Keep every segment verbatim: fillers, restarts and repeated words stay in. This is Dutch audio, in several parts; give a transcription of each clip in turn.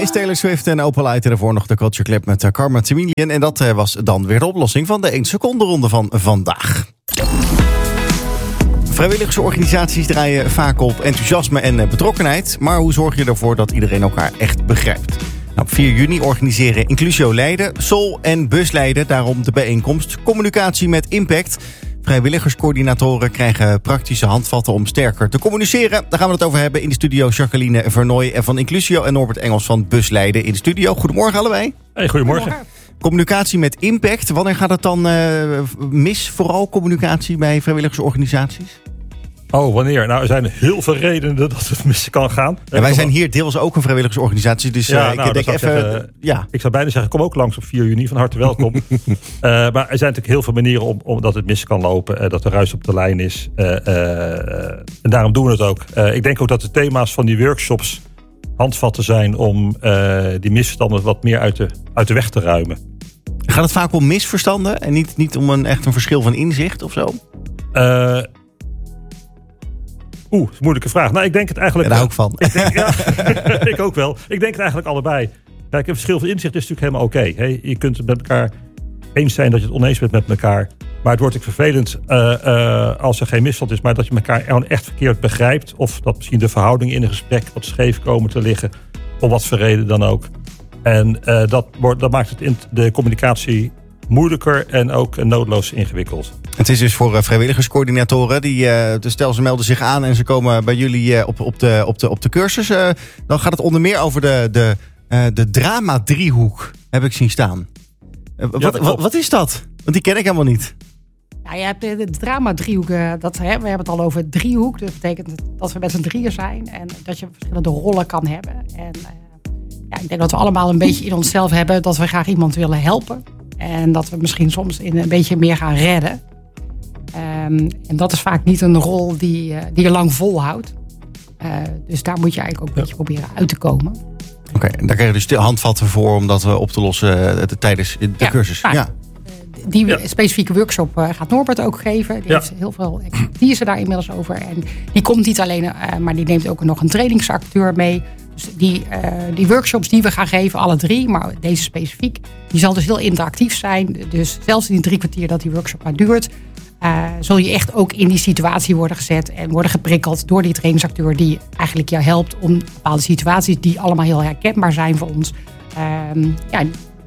is Taylor Swift en Opal Light. En daarvoor nog de Culture Clip met Karma Chameleon. En dat was dan weer de oplossing van de één seconde ronde van vandaag. Vrijwilligersorganisaties draaien vaak op enthousiasme en betrokkenheid. Maar hoe zorg je ervoor dat iedereen elkaar echt begrijpt? Nou, op vier juni organiseren Inclusio Leiden, Sol en Bus Leiden daarom de bijeenkomst Communicatie met Impact. Vrijwilligerscoördinatoren krijgen praktische handvatten om sterker te communiceren. Daar gaan we het over hebben in de studio. Jacqueline Vernooy van Inclusio en Norbert Engels van Bus Leiden in de studio. Goedemorgen allebei. Hey, goedemorgen. goedemorgen. Communicatie met Impact. Wanneer gaat het dan uh, mis? Vooral communicatie bij vrijwilligersorganisaties? Oh, wanneer? Nou, er zijn heel veel redenen dat het mis kan gaan. Ja, wij zijn hier deels ook een vrijwilligersorganisatie. Dus uh, ja, ik nou, denk even... zeggen, ja. Ik zou bijna zeggen, kom ook langs op vier juni. Van harte welkom. uh, maar er zijn natuurlijk heel veel manieren om, om dat het mis kan lopen. Uh, dat er ruis op de lijn is. Uh, uh, en daarom doen we het ook. Uh, ik denk ook dat de thema's van die workshops handvatten zijn om uh, die misverstanden wat meer uit de, uit de weg te ruimen. Gaat het vaak om misverstanden en niet, niet om een, echt een verschil van inzicht of zo? Uh, Oeh, dat is een moeilijke vraag. Nou, ik denk het eigenlijk... Ja, daar hou ik van. Ik, denk, ja, ik ook wel. Ik denk het eigenlijk allebei. Kijk, een verschil van inzicht is natuurlijk helemaal oké. Okay. Je kunt het met elkaar eens zijn dat je het oneens bent met elkaar. Maar het wordt ook vervelend uh, uh, als er geen misstand is. Maar dat je elkaar echt verkeerd begrijpt. Of dat misschien de verhoudingen in een gesprek wat scheef komen te liggen. Om wat voor reden dan ook. En uh, dat, wordt, dat maakt het in de communicatie moeilijker en ook noodloos ingewikkeld. Het is dus voor uh, vrijwilligerscoördinatoren. Die, uh, dus stel ze melden zich aan en ze komen bij jullie uh, op, op, de, op, de, op de cursus. Uh, dan gaat het onder meer over de, de, uh, de drama-driehoek, heb ik zien staan. Uh, Ja, wat, wat, wat is dat? Want die ken ik helemaal niet. Nou, je hebt de, de drama-driehoek. Dat, hè, we hebben het al over driehoek. Dat betekent dat we met z'n drieën zijn. En dat je verschillende rollen kan hebben. En uh, ja, ik denk dat we allemaal een beetje in onszelf hebben dat we graag iemand willen helpen. En dat we misschien soms in een beetje meer gaan redden. Um, en dat is vaak niet een rol die, uh, die je lang volhoudt. Uh, dus daar moet je eigenlijk ook een beetje proberen uit te komen. Oké, okay, en daar krijg je dus de handvatten voor om dat uh, op te lossen uh, tijdens de ja, cursus. Nou, ja. Die ja. specifieke workshop uh, gaat Norbert ook geven. Die ja. heeft heel veel expertise daar inmiddels over. En die komt niet alleen, uh, maar die neemt ook nog een trainingsacteur mee. Dus die, uh, die workshops die we gaan geven, alle drie, maar deze specifiek, die zal dus heel interactief zijn. Dus zelfs in die drie kwartier dat die workshop maar duurt, uh, zul je echt ook in die situatie worden gezet en worden geprikkeld door die trainingsacteur die eigenlijk jou helpt om bepaalde situaties die allemaal heel herkenbaar zijn voor ons. Uh, ja,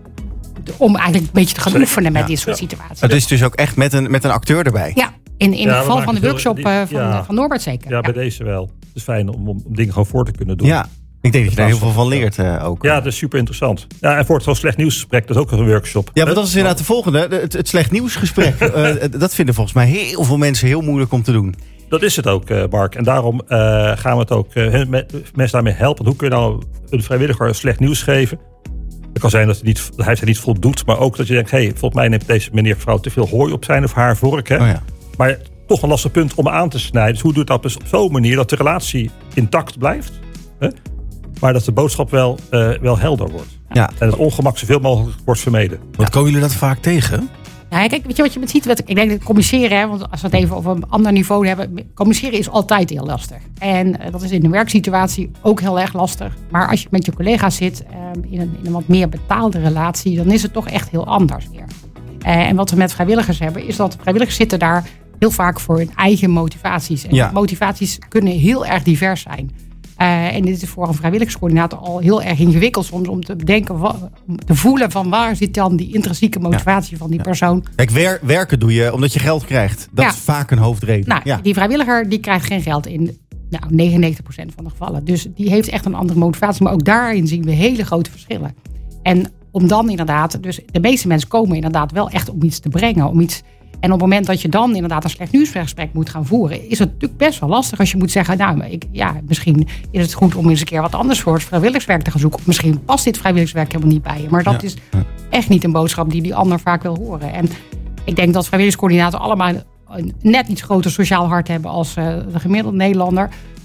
om eigenlijk een beetje te gaan oefenen met ja, dit soort ja. situaties. Het is dus ook echt met een, met een acteur erbij? Ja, in, in ja, het geval van de workshop heel, die, van, ja. van Norbert zeker. Ja, ja, bij deze wel. Het is fijn om, om dingen gewoon voor te kunnen doen. Ja, ik denk dat je daar heel veel van leert uh, ook. Ja, dat is super interessant. Ja, en voor het zo'n slecht nieuwsgesprek, dat is ook een workshop. Ja, maar dat is inderdaad de volgende. Het, het slecht nieuwsgesprek. uh, dat vinden volgens mij heel veel mensen heel moeilijk om te doen. Dat is het ook, uh, Mark. En daarom uh, gaan we het ook uh, met, mensen daarmee helpen. Hoe kun je nou een vrijwilliger slecht nieuws geven? Het kan zijn dat hij, niet, dat hij zich niet voldoet, maar ook dat je denkt, hé, hey, volgens mij neemt deze meneer of vrouw te veel hooi op zijn of haar vork. Hè? Oh ja. Maar toch een lastig punt om aan te snijden. Dus hoe doe je dat dus op zo'n manier dat de relatie intact blijft, hè? Maar dat de boodschap wel, uh, wel helder wordt. Ja. En het ongemak zoveel mogelijk wordt vermeden. Wat ja. komen jullie dat vaak tegen? Ja, kijk, weet je wat je ziet? Ik denk dat communiceren, hè, want als we het even over een ander niveau hebben, communiceren is altijd heel lastig. En uh, dat is in een werksituatie ook heel erg lastig. Maar als je met je collega's zit uh, in, een, in een wat meer betaalde relatie, dan is het toch echt heel anders weer. Uh, en wat we met vrijwilligers hebben, is dat vrijwilligers zitten daar heel vaak voor hun eigen motivaties. En ja. motivaties kunnen heel erg divers zijn. Uh, en dit is voor een vrijwilligerscoördinator al heel erg ingewikkeld soms om te bedenken, wat, om te voelen van waar zit dan die intrinsieke motivatie ja. van die ja. persoon. Kijk, wer- werken doe je omdat je geld krijgt. Dat ja. is vaak een hoofdreden. Nou, ja. Die vrijwilliger die krijgt geen geld in nou, negenennegentig procent van de gevallen. Dus die heeft echt een andere motivatie. Maar ook daarin zien we hele grote verschillen. En om dan inderdaad, dus de meeste mensen komen inderdaad wel echt om iets te brengen, om iets. En op het moment dat je dan inderdaad een slecht nieuwsgesprek moet gaan voeren, is het natuurlijk best wel lastig als je moet zeggen, nou, ik, ja, misschien is het goed om eens een keer wat anders voor het vrijwilligerswerk te gaan zoeken. Of misschien past dit vrijwilligerswerk helemaal niet bij je. Maar dat ja. is echt niet een boodschap die die ander vaak wil horen. En ik denk dat vrijwilligerscoördinatoren allemaal een net iets groter sociaal hart hebben als uh, de gemiddelde Nederlander.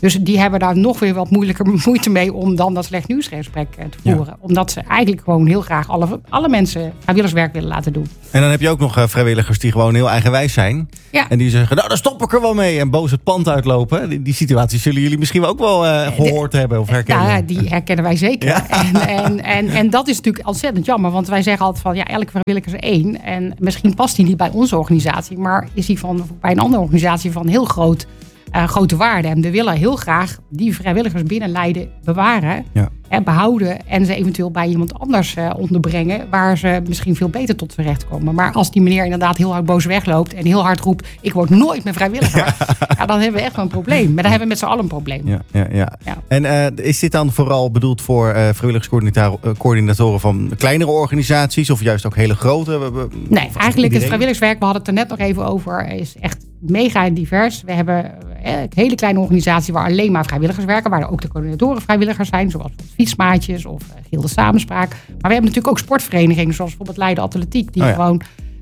Dus die hebben daar nog weer wat moeilijker moeite mee om dan dat slecht nieuwsgesprek te voeren. Ja. Omdat ze eigenlijk gewoon heel graag alle, alle mensen vrijwilligerswerk willen laten doen. En dan heb je ook nog uh, vrijwilligers die gewoon heel eigenwijs zijn. Ja. En die zeggen, nou daar stop ik er wel mee. En boos het pand uitlopen. Die, die situaties zullen jullie misschien wel ook wel uh, gehoord de, hebben of herkennen. Ja, die herkennen wij zeker. Ja. En, en, en, en dat is natuurlijk ontzettend jammer. Want wij zeggen altijd van, ja, elke vrijwilliger is één. En misschien past die niet bij onze organisatie. Maar is die van, bij een andere organisatie van heel groot... Uh, grote waarde. En we willen heel graag die vrijwilligers binnen Leiden bewaren. Ja. En behouden. En ze eventueel bij iemand anders uh, onderbrengen. Waar ze misschien veel beter tot terecht komen. Maar als die meneer inderdaad heel hard boos wegloopt. En heel hard roept. Ik word nooit meer vrijwilliger. Ja. Ja, dan hebben we echt wel een probleem. Maar dan hebben we met z'n allen een probleem. Ja, ja, ja. Ja. En uh, is dit dan vooral bedoeld voor uh, vrijwilligerscoördinatoren van kleinere organisaties? Of juist ook hele grote? Nee, eigenlijk het vrijwilligerswerk. We hadden het er net nog even over. Is echt mega divers. We hebben een hele kleine organisatie waar alleen maar vrijwilligers werken. Waar ook de coördinatoren vrijwilligers zijn. Zoals fietsmaatjes of uh, Gilde Samenspraak. Maar we hebben natuurlijk ook sportverenigingen. Zoals bijvoorbeeld Leiden Atletiek. Die oh ja. gewoon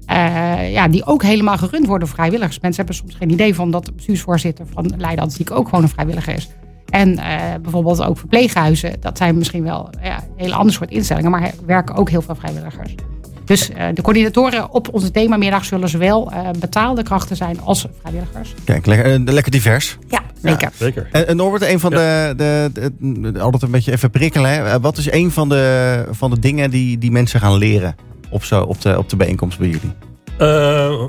uh, ja, die ook helemaal gerund worden door vrijwilligers. Mensen hebben soms geen idee van dat de bestuursvoorzitter van Leiden Atletiek ook gewoon een vrijwilliger is. En uh, bijvoorbeeld ook verpleeghuizen. Dat zijn misschien wel ja, een hele ander soort instellingen. Maar er werken ook heel veel vrijwilligers. Dus uh, de coördinatoren op onze themamiddag zullen zowel uh, betaalde krachten zijn als vrijwilligers. Kijk, lekker, uh, lekker divers. Ja, zeker. Ja, zeker. En uh, Norbert, een van ja. de, de, de, de... Altijd een beetje even prikkelen. Hè? Uh, wat is een van de, van de dingen die, die mensen gaan leren op, zo, op, de, op de bijeenkomst bij jullie? Uh,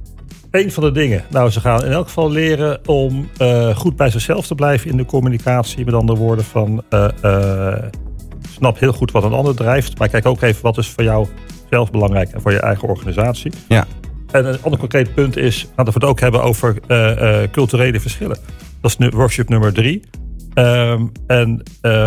een van de dingen. Nou, ze gaan in elk geval leren om uh, goed bij zichzelf te blijven in de communicatie. Met andere woorden van... Uh, uh, snap heel goed wat een ander drijft. Maar kijk ook even wat is voor jou zelf belangrijk en voor je eigen organisatie. Ja. En een ander concreet punt is, laten we het ook hebben over uh, uh, culturele verschillen. Dat is nu workshop nummer drie. Um, en uh,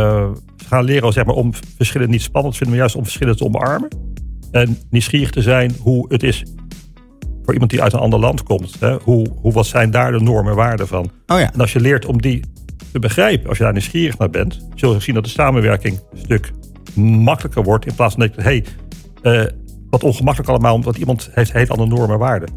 ze gaan leren zeg maar, om verschillen niet spannend te vinden, maar juist om verschillen te omarmen. En nieuwsgierig te zijn hoe het is voor iemand die uit een ander land komt. Hè? Hoe, hoe, wat zijn daar de normen en waarden van? Oh ja. En als je leert om die te begrijpen, als je daar nieuwsgierig naar bent, zul je zien dat de samenwerking een stuk makkelijker wordt. In plaats van dat je, hey, uh, wat ongemakkelijk allemaal, omdat iemand heeft heel andere normen en waarden.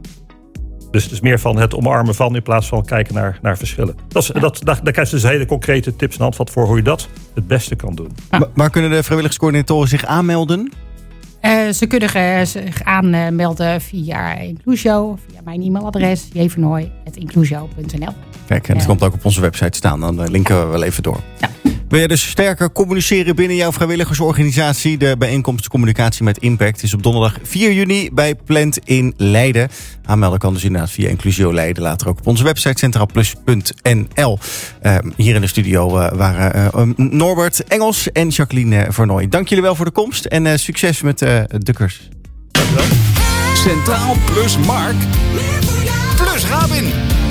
Dus het is meer van het omarmen van in plaats van kijken naar, naar verschillen. Dat is, ja. dat, daar, daar krijg je dus hele concrete tips en handvat voor hoe je dat het beste kan doen. Ja. Maar, maar kunnen de vrijwilligerscoördinatoren zich aanmelden? Uh, ze kunnen uh, zich aanmelden via Inclusio, via mijn e-mailadres jevenooi punt inclusio punt n l. Kijk, en dat uh, komt ook op onze website staan. Dan linken we wel even door. Ja. Wil je dus sterker communiceren binnen jouw vrijwilligersorganisatie? De bijeenkomst Communicatie met Impact is op donderdag vier juni bij Plant in Leiden. Aanmelden kan dus inderdaad via Inclusio Leiden. Later ook op onze website centraalplus punt n l. Uh, hier in de studio uh, waren uh, Norbert Engels en Jacqueline Vernooy. Dank jullie wel voor de komst en uh, succes met uh, de cursus. Centraal plus Mark plus Rabin.